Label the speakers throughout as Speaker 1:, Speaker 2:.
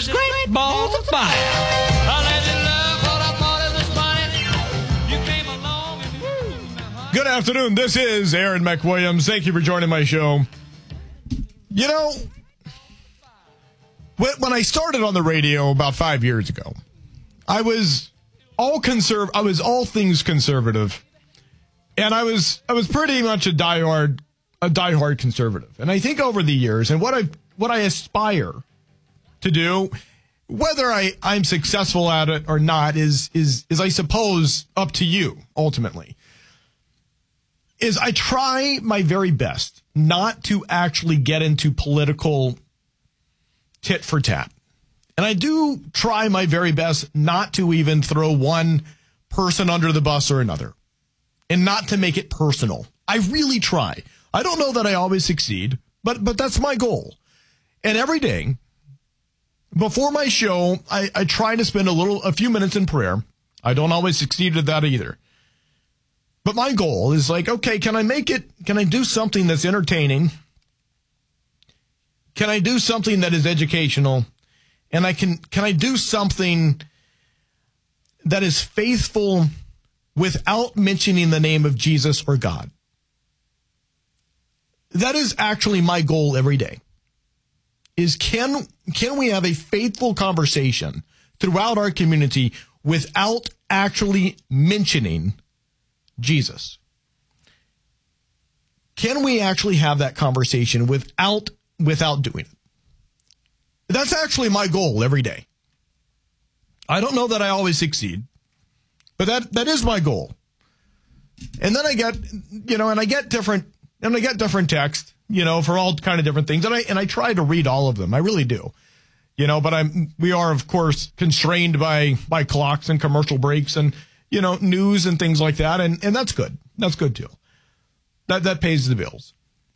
Speaker 1: just great balls of fire. I let you love what I thought it was funny. You came along and woo.
Speaker 2: Good afternoon. This is Aaron McWilliams. Thank you for joining my show. You know, when I started on the radio about 5 years ago, I was all things conservative, and I was pretty much a diehard conservative. And I think over the years, and what I aspire to do, whether I'm successful at it or not, is I suppose up to you ultimately. Is I try my very best not to actually get into political tit for tat. And I do try my very best not to even throw one person under the bus or another, and not to make it personal. I really try. I don't know that I always succeed, but that's my goal. And every day before my show, I try to spend a few minutes in prayer. I don't always succeed at that either. But my goal is like, okay, can I do something that's entertaining? Can I do something that is educational? And can I do something that is faithful without mentioning the name of Jesus or God? That is actually my goal every day. Is can we have a faithful conversation throughout our community without actually mentioning Jesus? Can we actually have that conversation without doing it? That's actually my goal every day. I don't know that I always succeed, but that is my goal. And then I get different text, for all kind of different things. And I try to read all of them. I really do. But we are of course constrained by clocks and commercial breaks and, news and things like that. And that's good. That's good too. That pays the bills.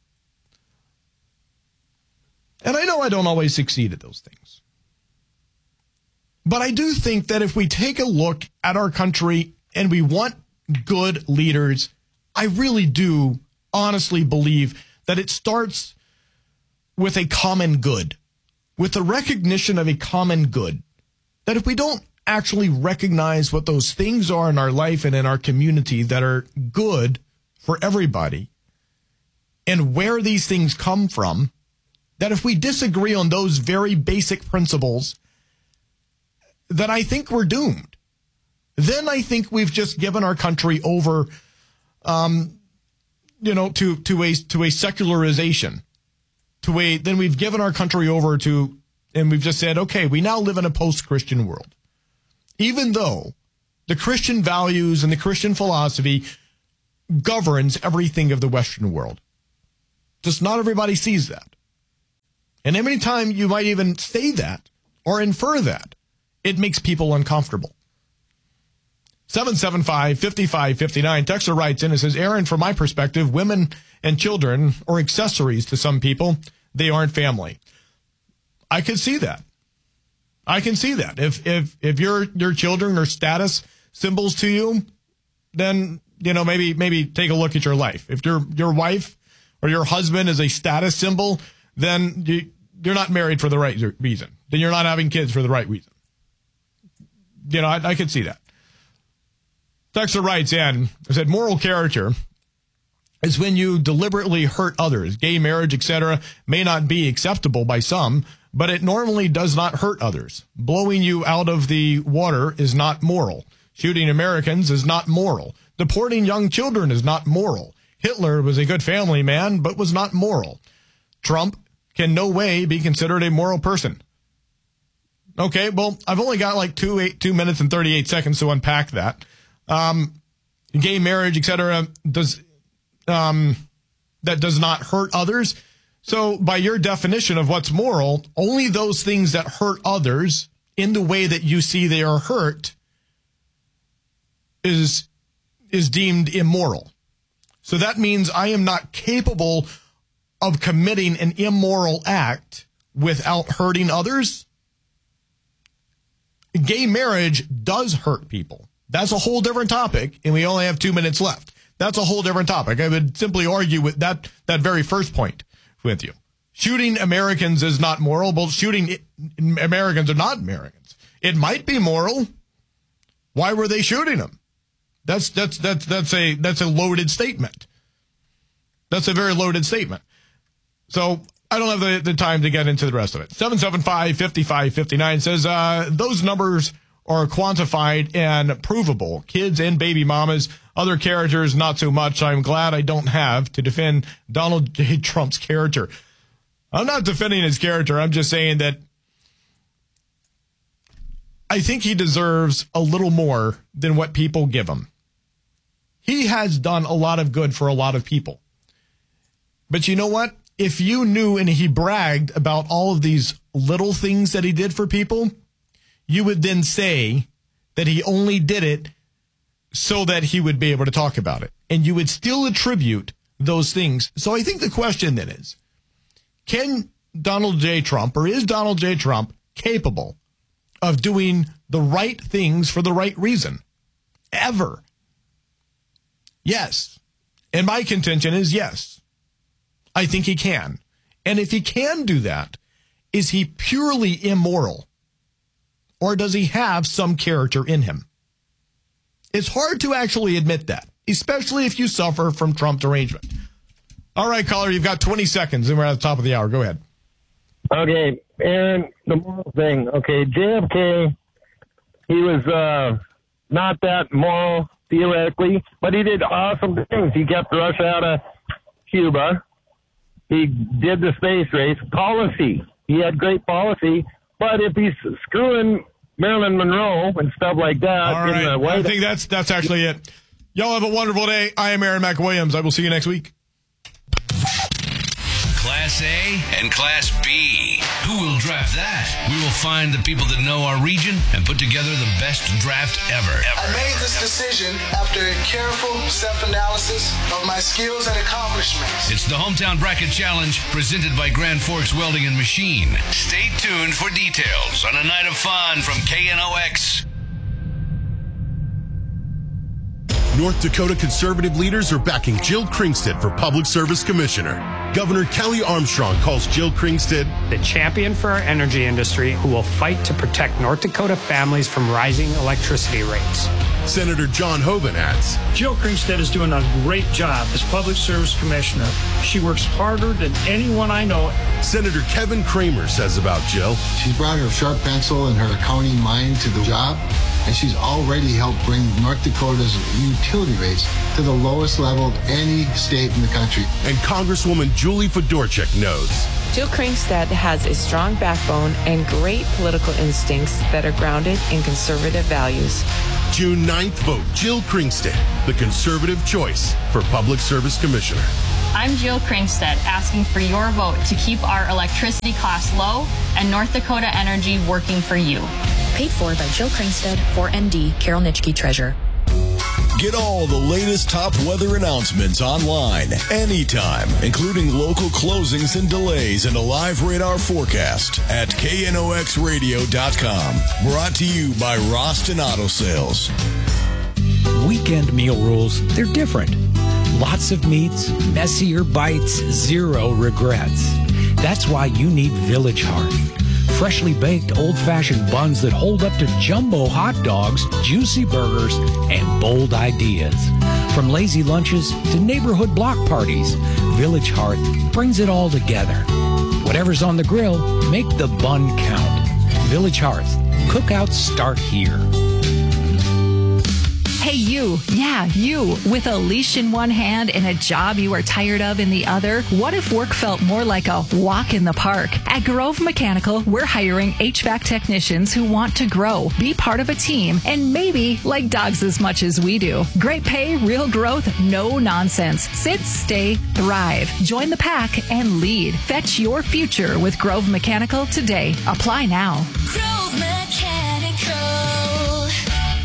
Speaker 2: And I know I don't always succeed at those things. But I do think that if we take a look at our country and we want good leaders, I really do honestly believe that it starts with a common good, with the recognition of a common good. That if we don't actually recognize what those things are in our life and in our community that are good for everybody, and where these things come from, that if we disagree on those very basic principles, then I think we're doomed. Then I think we've just given our country over, to a secularization. Then we've given our country over to, and we've just said, okay, we now live in a post-Christian world. Even though the Christian values and the Christian philosophy governs everything of the Western world. Just not everybody sees that. And every time you might even say that or infer that, it makes people uncomfortable. 775-5559. Texter writes in and says, Aaron, from my perspective, women and children are accessories to some people. They aren't family. I can see that. I can see that. If your children are status symbols to you, then, maybe take a look at your life. If your wife or your husband is a status symbol, then you're not married for the right reason. Then you're not having kids for the right reason. I could see that. Texter writes in, said, moral character is when you deliberately hurt others. Gay marriage, etc., may not be acceptable by some, but it normally does not hurt others. Blowing you out of the water is not moral. Shooting Americans is not moral. Deporting young children is not moral. Hitler was a good family man, but was not moral. Trump can no way be considered a moral person. Okay, well, I've only got like 2 minutes and 38 seconds to unpack that. Gay marriage, etc., that does not hurt others. So by your definition of what's moral, only those things that hurt others in the way that you see they are hurt is deemed immoral. So that means I am not capable of committing an immoral act without hurting others. Gay marriage does hurt people. That's a whole different topic, and we only have 2 minutes left. That's a whole different topic. I would simply argue with that very first point with you. shooting Americans is not moral. Well, shooting Americans are not Americans. It might be moral. Why were they shooting them? That's a loaded statement. That's a very loaded statement. So I don't have the time to get into the rest of it. 775-5559 says those numbers are quantified and provable. Kids and baby mamas, other characters, not so much. I'm glad I don't have to defend Donald J. Trump's character. I'm not defending his character. I'm just saying that I think he deserves a little more than what people give him. He has done a lot of good for a lot of people. But you know what? If you knew and he bragged about all of these little things that he did for people, you would then say that he only did it so that he would be able to talk about it. And you would still attribute those things. So I think the question then is, can Donald J. Trump, or is Donald J. Trump capable of doing the right things for the right reason? Ever? Yes. And my contention is yes. I think he can. And if he can do that, is he purely immoral? Or does he have some character in him? It's hard to actually admit that, especially if you suffer from Trump derangement. All right, caller, you've got 20 seconds, and we're at the top of the hour. Go ahead.
Speaker 3: Okay, and the moral thing. Okay, JFK, he was not that moral, theoretically, but he did awesome things. He kept Russia out of Cuba. He did the space race. Policy. He had great policy. But if he's screwing Marilyn Monroe and stuff like that,
Speaker 2: all right,
Speaker 3: in the White
Speaker 2: I think that's actually it. Y'all have a wonderful day. I am Aaron McWilliams. I will see you next week.
Speaker 4: Class A and Class B. Who will draft that? We will find the people that know our region and put together the best draft ever.
Speaker 5: I made this decision after a careful self-analysis of my skills and accomplishments.
Speaker 4: It's the Hometown Bracket Challenge presented by Grand Forks Welding and Machine. Stay tuned for details on a night of fun from KNOX.
Speaker 6: North Dakota conservative leaders are backing Jill Kringstad for Public Service Commissioner. Governor Kelly Armstrong calls Jill Kringstad
Speaker 7: the champion for our energy industry who will fight to protect North Dakota families from rising electricity rates.
Speaker 6: Senator John Hoeven adds,
Speaker 8: Jill Kringstad is doing a great job as Public Service Commissioner. She works harder than anyone I know.
Speaker 6: Senator Kevin Kramer says about Jill,
Speaker 9: she's brought her sharp pencil and her accounting mind to the job, and she's already helped bring North Dakota's utility rates to the lowest level of any state in the country.
Speaker 6: And Congresswoman Julie Fedorchak knows
Speaker 10: Jill Kringstad has a strong backbone and great political instincts that are grounded in conservative values.
Speaker 6: June 9th, vote Jill Kringstad, the conservative choice for Public Service Commissioner.
Speaker 11: I'm Jill Kringstad, asking for your vote to keep our electricity costs low and North Dakota Energy working for you.
Speaker 12: Paid for by Jill Kringstad, 4ND, Carol Nitschke, Treasurer.
Speaker 13: Get all the latest top weather announcements online, anytime, including local closings and delays and a live radar forecast at knoxradio.com. Brought to you by Roston Auto Sales.
Speaker 14: Weekend meal rules, they're different. Lots of meats, messier bites, zero regrets. That's why you need Village Hearth. Freshly baked old-fashioned buns that hold up to jumbo hot dogs, juicy burgers, and bold ideas. From lazy lunches to neighborhood block parties, Village Hearth brings it all together. Whatever's on the grill, make the bun count. Village Hearth. Cookouts start here.
Speaker 15: Hey, you. Yeah, you. With a leash in one hand and a job you are tired of in the other, what if work felt more like a walk in the park? At Grove Mechanical, we're hiring HVAC technicians who want to grow, be part of a team, and maybe like dogs as much as we do. Great pay, real growth, no nonsense. Sit, stay, thrive. Join the pack and lead. Fetch your future with Grove Mechanical today. Apply now.
Speaker 16: Grove Mechanical.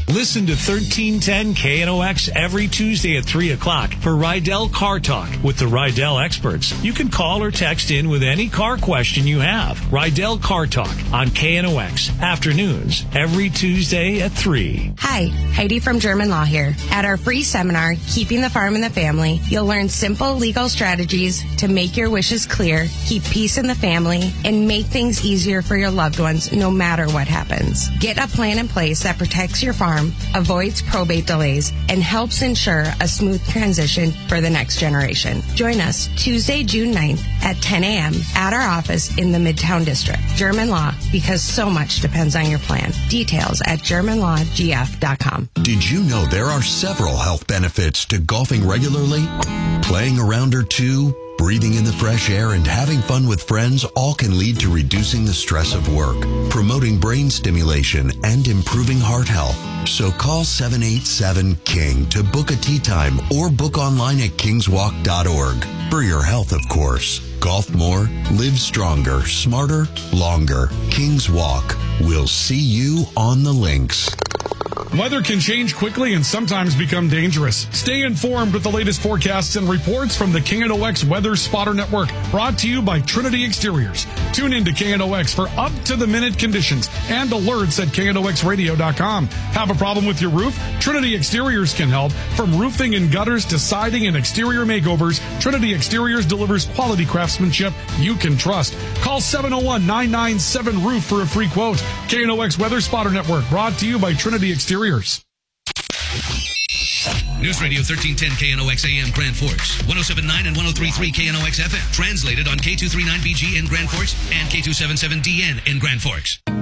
Speaker 16: Listen to 1310 KNOX every Tuesday at 3 o'clock for Rydell Car Talk with the Rydell experts. You can call or text in with any car question you have. Rydell Car Talk on KNOX, afternoons, every Tuesday at 3.
Speaker 17: Hi, Heidi from German Law here. At our free seminar, Keeping the Farm in the Family, you'll learn simple legal strategies to make your wishes clear, keep peace in the family, and make things easier for your loved ones no matter what happens. Get a plan in place that protects your farm, avoids probate delays, and helps ensure a smooth transition for the next generation. Join us Tuesday, June 9th at 10 a.m. at our office in the Midtown District. German Law, because so much depends on your plan. Details at GermanLawGF.com.
Speaker 18: Did you know there are several health benefits to golfing regularly? Playing a round or two, breathing in the fresh air, and having fun with friends all can lead to reducing the stress of work, promoting brain stimulation, and improving heart health. So call 787-KING to book a tee time or book online at kingswalk.org. For your health, of course. Golf more, live stronger, smarter, longer. Kings Walk. We'll see you on the links.
Speaker 19: Weather can change quickly and sometimes become dangerous. Stay informed with the latest forecasts and reports from the KNOX Weather Spotter Network, brought to you by Trinity Exteriors. Tune in to KNOX for up-to-the-minute conditions and alerts at KNOXradio.com. Have a problem with your roof? Trinity Exteriors can help. From roofing and gutters to siding and exterior makeovers, Trinity Exteriors delivers quality craftsmanship you can trust. Call 701-997-ROOF for a free quote. KNOX Weather Spotter Network, brought to you by Trinity Exteriors.
Speaker 4: News Radio 1310 KNOX AM Grand Forks, 107.9 and 103.3 KNOX FM. Translated on K239BG in Grand Forks and K277DN in Grand Forks.